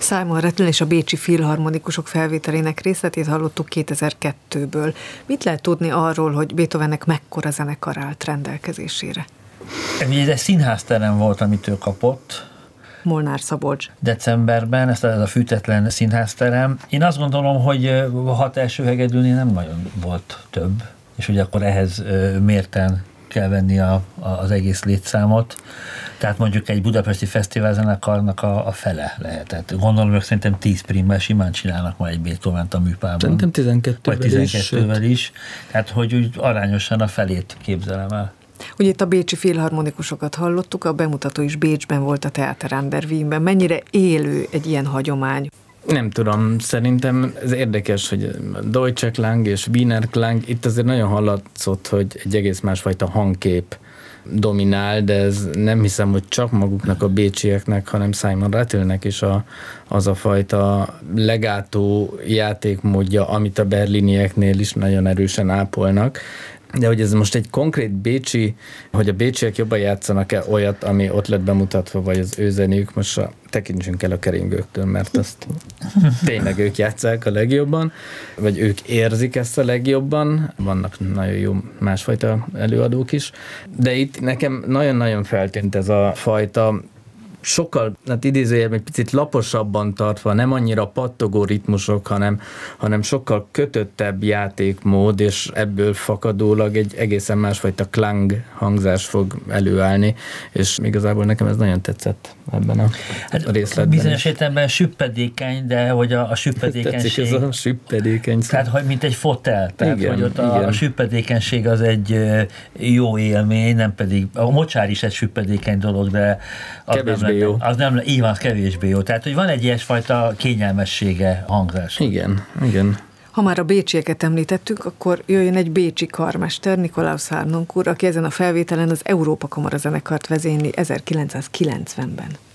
Simon Rattle és a bécsi filharmonikusok felvételének részletét hallottuk 2002-ből. Mit lehet tudni arról, hogy Beethovennek mekkora zenekar állt rendelkezésére? Ez egy színházterem volt, amit ő kapott. Molnár Szabolcs. Decemberben, ez a fűtetlen színházterem. Én azt gondolom, hogy 6 első hegedűnél nem nagyon volt több, és ugye akkor ehhez mérten kell venni az egész létszámot. Tehát mondjuk egy budapesti fesztiválzenekarnak a fele lehetett. Gondolom, hogy szerintem 10 primmel simán csinálnak majd egy Beethovent a műpában. Szerintem 12-vel vagy 12-vel is. Tehát, hogy úgy arányosan a felét képzelem el. Ugye itt a bécsi filharmonikusokat hallottuk, a bemutató is Bécsben volt, a Theater an der Wienben. Mennyire élő egy ilyen hagyomány? Nem tudom, szerintem ez érdekes, hogy Deutsche Klang és Wiener Klang, itt azért nagyon hallatszott, hogy egy egész másfajta hangkép dominál, de ez nem hiszem, hogy csak maguknak a bécsieknek, hanem Simon Rattle-nek is az a fajta legátó játékmódja, amit a berlinieknél is nagyon erősen ápolnak. De hogy ez most egy konkrét bécsi, hogy a bécsiek jobban játszanak-e olyat, ami ott lett bemutatva, vagy az ő zenéjük, most tekintsünk el a keringőktől, mert azt tényleg ők játsszák a legjobban, vagy ők érzik ezt a legjobban, vannak nagyon jó másfajta előadók is, de itt nekem nagyon-nagyon feltűnt ez a fajta sokkal, hát idézőjelben egy picit laposabban tartva, nem annyira pattogó ritmusok, hanem sokkal kötöttebb játékmód, és ebből fakadólag egy egészen másfajta klang hangzás fog előállni, és igazából nekem ez nagyon tetszett ebben a részletben. Bizonyos értelemben süppedékeny, de hogy a süppedékenység... Tetszik ez a süppedékeny. Tehát, hogy mint egy fotel. Tehát, igen, hogy ott a süppedékenység az egy jó élmény, nem pedig... A mocsár is egy süppedékeny dolog, de... Kevésbé jó. Az nem, így van, kevésbé jó. Tehát, hogy van egy ilyesfajta kényelmessége hangzás. Igen. Ha már a bécsieket említettük, akkor jöjjön egy bécsi karmester, Nikolaus Harnoncourt, aki ezen a felvételen az Európa Kamara zenekart vezényli 1990-ben.